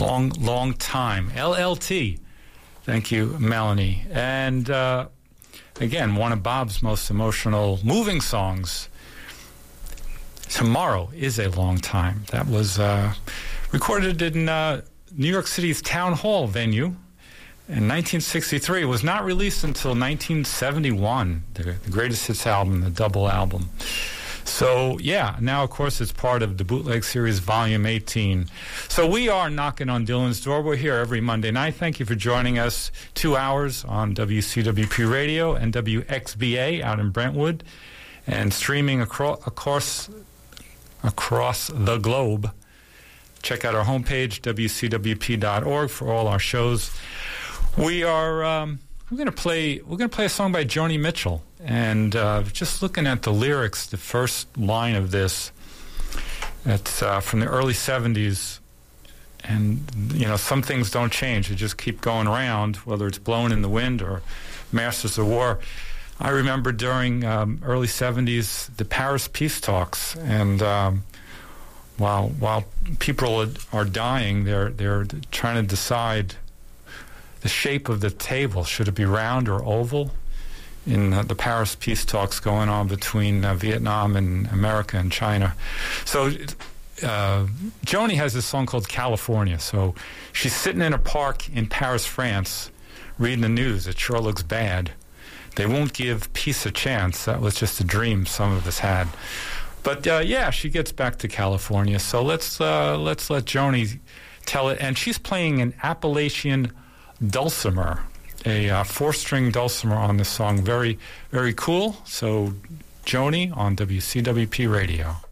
Long time. LLT. Thank you, Melanie. And again, one of Bob's most emotional, moving songs, Tomorrow Is a Long Time. That was recorded in New York City's Town Hall venue in 1963. It was not released until 1971, the Greatest Hits album, the double album. So, yeah, now, of course, it's part of the Bootleg Series Volume 18. So we are knocking on Dylan's door. We're here every Monday night. Thank you for joining us. 2 hours on WCWP Radio and WXBA out in Brentwood, and streaming across the globe. Check out our homepage, WCWP.org, for all our shows. We are... We're going to play a song by Joni Mitchell, and just looking at the lyrics, the first line of this, it's from the early 70s, and some things don't change; they just keep going around, whether it's Blowing in the Wind or Masters of War. I remember during early 70s the Paris peace talks, and while people are dying, they're trying to decide the shape of the table. Should it be round or oval? In the Paris peace talks going on between Vietnam and America and China. So Joni has this song called California. So she's sitting in a park in Paris, France, reading the news. It sure looks bad. They won't give peace a chance. That was just a dream some of us had. But she gets back to California. So let's let Joni tell it. And she's playing an Appalachian dulcimer, a 4-string dulcimer on this song. Very, very cool. So Joni on WCWP Radio.